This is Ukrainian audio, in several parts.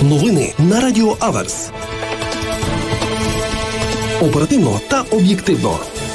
Новини на Радіо Аверс. Оперативно та об'єктивно.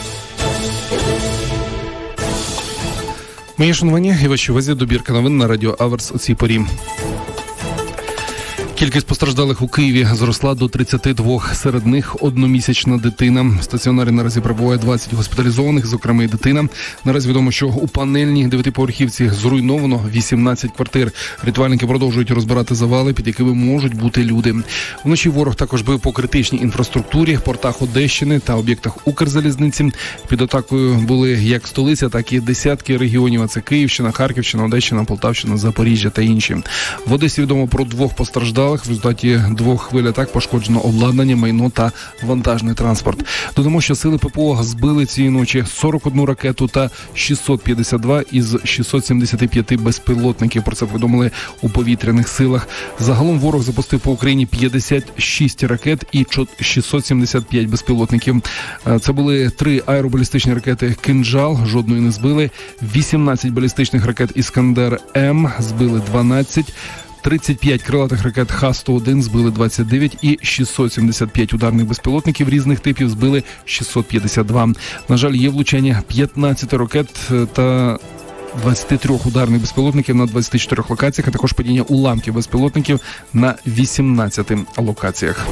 Мої шанування і вашій увазі добірка новин на Радіо Аверс у цій порі. Кількість постраждалих у Києві зросла до 32, серед них одномісячна дитина. В стаціонарі наразі перебуває 20 госпіталізованих, зокрема і дитина. Наразі відомо, що у панельній 9-поверхівці зруйновано 18 квартир. Рятувальники продовжують розбирати завали, під якими можуть бути люди. Вночі ворог також бив по критичній інфраструктурі, портах Одещини та об'єктах Укрзалізниці. Під атакою були як столиця, так і десятки регіонів. А це Київщина, Харківщина, Одещина, Полтавщина, Запоріжжя та інші. В Одесі відомо про 2 постраждалих. В результаті 2 хвиль атак пошкоджено обладнання, майно та вантажний транспорт. Додамо, що сили ППО збили цієї ночі 41 ракету та 652 із 675 безпілотників. Про це повідомили у повітряних силах. Загалом ворог запустив по Україні 56 ракет і 675 безпілотників. Це були 3 аеробалістичні ракети «Кинжал», жодної не збили, 18 балістичних ракет «Іскандер-М», збили 12, 35 крилатих ракет Х-101 збили 29 і 675 ударних безпілотників різних типів збили 652. На жаль, є влучання 15 ракет та 23 ударних безпілотників на 24 локаціях, а також падіння уламків безпілотників на 18 локаціях.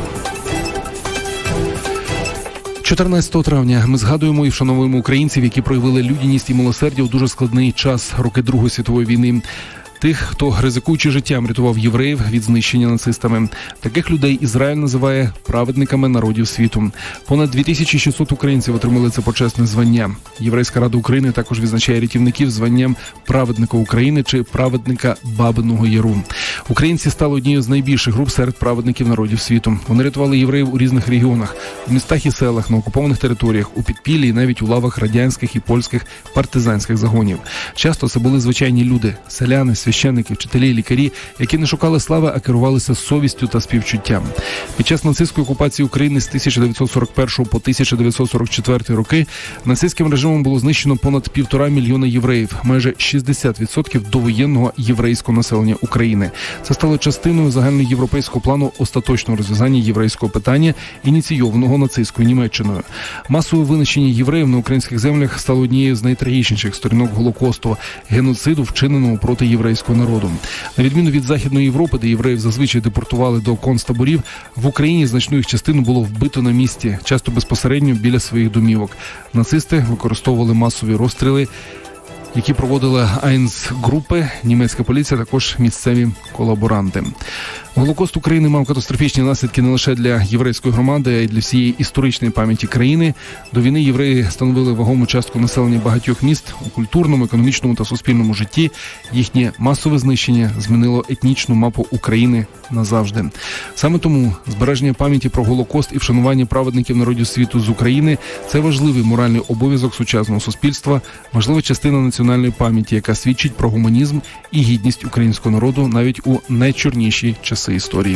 14 травня ми згадуємо і вшановуємо українців, які проявили людяність і милосердя у дуже складний час, роки Другої світової війни. Тих, хто, ризикуючи життям, рятував євреїв від знищення нацистами. Таких людей Ізраїль називає праведниками народів світу. Понад 2600 українців отримали це почесне звання. Єврейська рада України також відзначає рятівників званням праведника України чи праведника Бабиного Яру. Українці стали однією з найбільших груп серед праведників народів світу. Вони рятували євреїв у різних регіонах, у містах і селах, на окупованих територіях, у підпіллі і навіть у лавах радянських і польських партизанських загонів. Часто це були звичайні люди, селяни, священники, вчителі, лікарі, які не шукали слави, а керувалися совістю та співчуттям. Під час нацистської окупації України з 1941 по 1944 роки нацистським режимом було знищено понад 1,5 мільйона євреїв, майже 60% довоєнного єврейського населення України. Це стало частиною загальноєвропейського плану остаточного розв'язання єврейського питання, ініційованого нацистською Німеччиною. Масове винищення євреїв на українських землях стало однією з найтрагічніших сторінок Голокосту – геноциду, вчиненого проти єврейського народу. На відміну від Західної Європи, де євреїв зазвичай депортували до концтаборів, в Україні значну їх частину було вбито на місці, часто безпосередньо біля своїх домівок. Нацисти використовували масові розстріли, які проводили Айнс-групи, німецька поліція, також місцеві колаборанти. Голокост України мав катастрофічні наслідки не лише для єврейської громади, а й для всієї історичної пам'яті країни. До війни євреї становили вагому частку населення багатьох міст у культурному, економічному та суспільному житті. Їхнє масове знищення змінило етнічну мапу України назавжди. Саме тому збереження пам'яті про Голокост і вшанування праведників народів світу з України – це важливий моральний обов'язок сучасного суспільства, важлива частина національної пам'яті, яка свідчить про гуманізм і гідність українського народу навіть у найчорніші часи історії.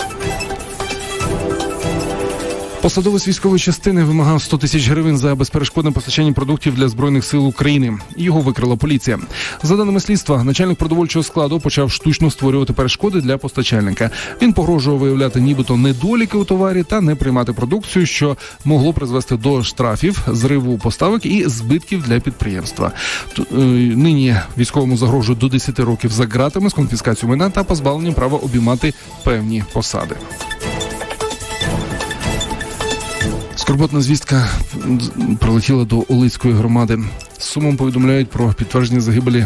Посадовець військової частини вимагав 100 тисяч гривень за безперешкодне постачання продуктів для Збройних сил України. Його викрила поліція. За даними слідства, начальник продовольчого складу почав штучно створювати перешкоди для постачальника. Він погрожував виявляти нібито недоліки у товарі та не приймати продукцію, що могло призвести до штрафів, зриву поставок і збитків для підприємства. Нині військовому загрожує до 10 років за ґратами з конфіскацією майна та позбавленням права обіймати певні посади. Скорботна звістка прилетіла до Олицької громади. З сумом повідомляють про підтвердження загибелі